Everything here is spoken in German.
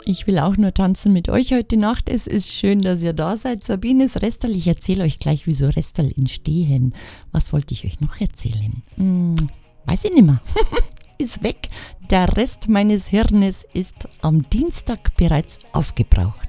Ich will auch nur tanzen mit euch heute Nacht. Es ist schön, dass ihr da seid. Sabines Restal, ich erzähle euch gleich, wieso Restal entstehen. Was wollte ich euch noch erzählen? Weiß ich nicht mehr. Ist weg. Der Rest meines Hirnes ist am Dienstag bereits aufgebraucht.